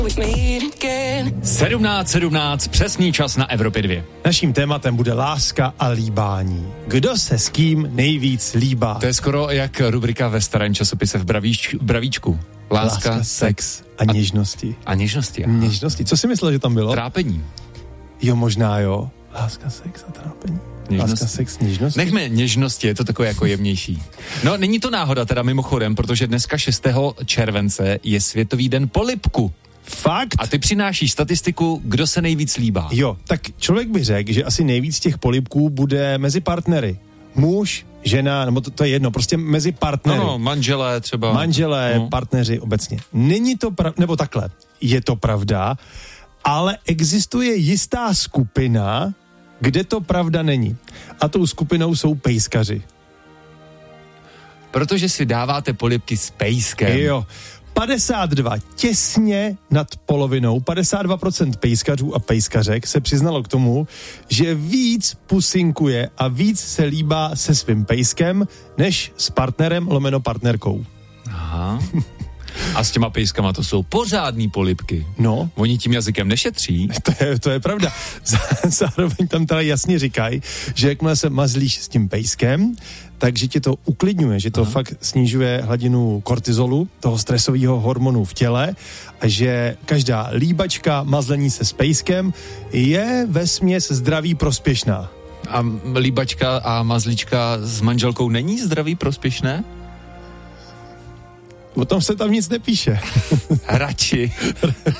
17:17, přesný čas na Evropě 2. Naším tématem bude láska a líbání. Kdo se s kým nejvíc líbá? To je skoro jak rubrika ve starém časopise v Bravíčku. Láska, sex a něžnosti. A něžnosti, aha. Něžnosti. Co jsi myslel, že tam bylo? Trápení. Jo, možná jo. Láska, sex a trápení. Něžnosti. Láska, sex, něžnosti. Nechme něžnosti, je to takové jako jemnější. No, není to náhoda teda mimochodem, protože dneska 6. července je Světový den polibku. Fakt? A ty přinášíš statistiku, kdo se nejvíc líbá. Jo, tak člověk by řekl, že asi nejvíc těch polibků bude mezi partnery. Muž, žena, nebo to je jedno, prostě mezi partnery. No, manželé třeba. Manželé, partneři obecně. Není to nebo takhle, je to pravda, ale existuje jistá skupina, kde to pravda není. A tou skupinou jsou pejskaři. Protože si dáváte polibky s pejskem. Jo. 52, těsně nad polovinou, 52% pejskařů a pejskařek se přiznalo k tomu, že víc pusinkuje a víc se líbá se svým pejskem, než s partnerem / partnerkou. Aha. A s těma pejskama to jsou pořádný polibky. No. Oni tím jazykem nešetří. To je pravda. Zároveň tam teda jasně říkají, že jakmile se mazlíš s tím pejskem, takže tě to uklidňuje, že to fakt snižuje hladinu kortizolu, toho stresového hormonu v těle, a že každá líbačka, mazlení se s pejskem je vesměs zdraví prospěšná. A líbačka a mazlíčka s manželkou není zdraví prospěšné? O tom se tam nic nepíše. Radši.